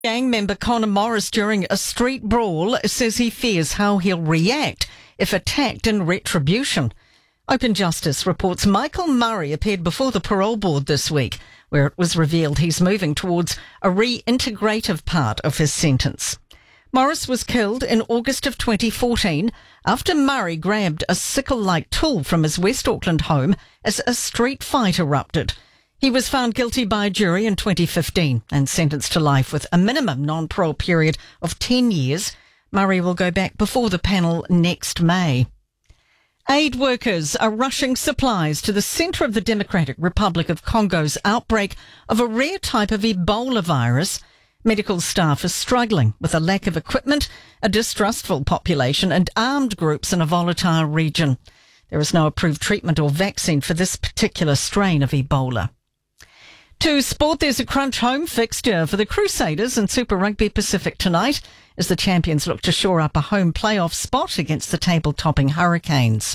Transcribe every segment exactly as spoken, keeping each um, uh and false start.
Gang member Connor Morris during a street brawl says he fears how he'll react if attacked in retribution. Open Justice reports Michael Murray appeared before the parole board this week, where it was revealed he's moving towards a reintegrative part of his sentence. Morris was killed in August of twenty fourteen after Murray grabbed a sickle-like tool from his West Auckland home as a street fight erupted. He was found guilty by a jury in twenty fifteen and sentenced to life with a minimum non-parole period of ten years. Murray will go back before the panel next May. Aid workers are rushing supplies to the centre of the Democratic Republic of Congo's outbreak of a rare type of Ebola virus. Medical staff are struggling with a lack of equipment, a distrustful population and armed groups in a volatile region. There is no approved treatment or vaccine for this particular strain of Ebola. To sport, there's a crunch home fixture for the Crusaders in Super Rugby Pacific tonight as the champions look to shore up a home playoff spot against the table-topping Hurricanes.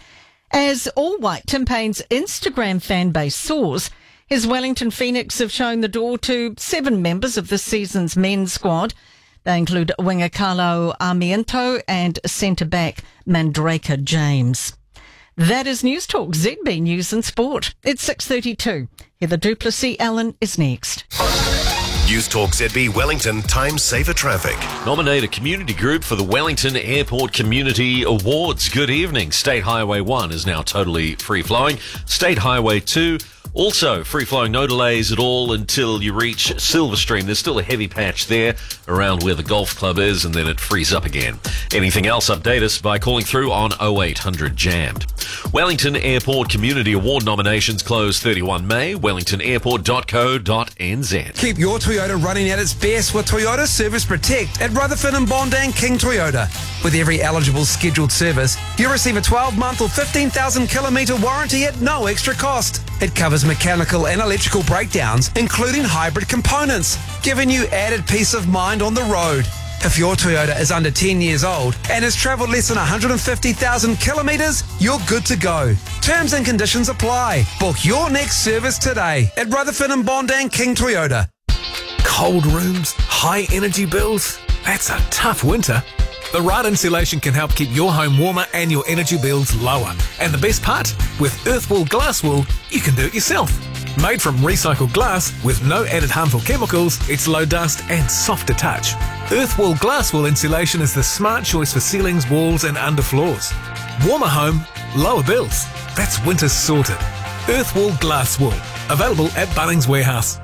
As All White, Tim Payne's Instagram fan base soars, his Wellington Phoenix have shown the door to seven members of this season's men's squad. They include winger Carlo Armiento and centre-back Mandrake James. That is News Talk Z B News and Sport. It's six thirty-two. Heather Duplessis Allen is next. News Talk Z B Wellington Time Saver Traffic. Nominate a community group for the Wellington Airport Community Awards. Good evening. State Highway one is now totally free-flowing. State Highway two, also free-flowing, no delays at all until you reach Silverstream. There's still a heavy patch there around where the golf club is, and then it frees up again. Anything else, update us by calling through on oh eight hundred jammed. Wellington Airport Community Award nominations close thirty-first May. wellington airport dot co dot n z. Keep your Toyota running at its best with Toyota Service Protect at Rutherford and Bondang King Toyota. With every eligible scheduled service, you receive a twelve-month or fifteen thousand kilometre warranty at no extra cost. It covers mechanical and electrical breakdowns, including hybrid components, giving you added peace of mind on the road. If your Toyota is under ten years old and has travelled less than one hundred fifty thousand kilometres, you're good to go. Terms and conditions apply. Book your next service today at Rutherford and Bondang King Toyota. Cold rooms, high energy bills. That's a tough winter. The right insulation can help keep your home warmer and your energy bills lower. And the best part? With Earthwall Glass Wool, you can do it yourself. Made from recycled glass with no added harmful chemicals, it's low dust and soft to touch. Earthwall Glass Wool insulation is the smart choice for ceilings, walls and underfloors. Warmer home, lower bills. That's winter sorted. Earthwall Glass Wool. Available at Bunnings Warehouse.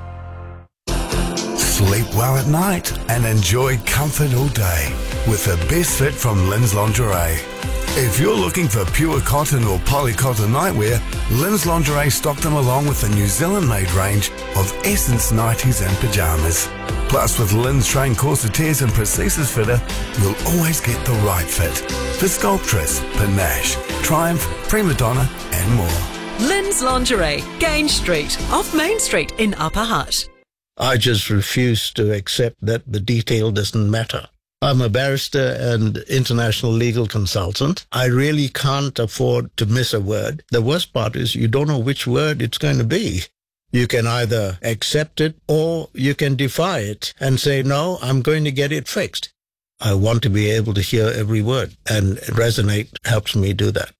Sleep well at night and enjoy comfort all day with the best fit from Lynn's Lingerie. If you're looking for pure cotton or polycotton nightwear, Lynn's Lingerie stock them along with a New Zealand-made range of Essence nighties and pyjamas. Plus, with Lynn's trained corsetiers and prosthesis fitter, you'll always get the right fit for Sculptress, Panache, Triumph, Prima Donna and more. Lynn's Lingerie, Grange Street, off Main Street in Upper Hutt. I just refuse to accept that the detail doesn't matter. I'm a barrister and international legal consultant. I really can't afford to miss a word. The worst part is you don't know which word it's going to be. You can either accept it or you can defy it and say, no, I'm going to get it fixed. I want to be able to hear every word, and Resonate helps me do that.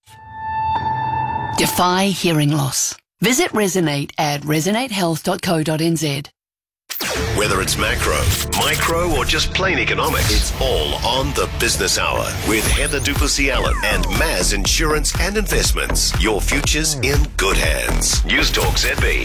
Defy hearing loss. Visit Resonate at resonate health dot co dot n z. Whether it's macro, micro, or just plain economics, it's all on the Business Hour with Heather Duplessis Allen and Maz Insurance and Investments. Your future's in good hands. News Talk Z B.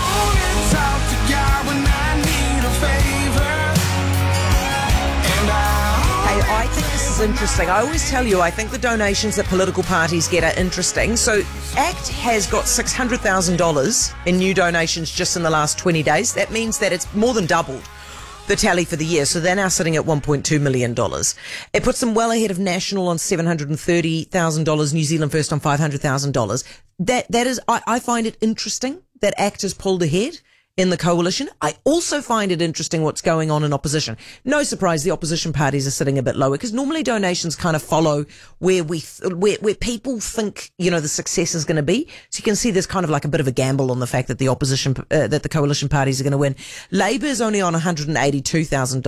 Hey, I think this is interesting. I always tell you, I think the donations that political parties get are interesting. So ACT has got six hundred thousand dollars in new donations just in the last twenty days. That means that it's more than doubled the tally for the year. So they're now sitting at one point two million dollars. It puts them well ahead of National on seven hundred thirty thousand dollars, New Zealand First on five hundred thousand dollars. That, that is, I, I find it interesting that ACT has pulled ahead in the coalition. I also find it interesting what's going on in opposition. No surprise, the opposition parties are sitting a bit lower because normally donations kind of follow where we, th- where, where people think, you know, the success is going to be. So you can see there's kind of like a bit of a gamble on the fact that the opposition, uh, that the coalition parties are going to win. Labour is only on one hundred eighty-two thousand dollars.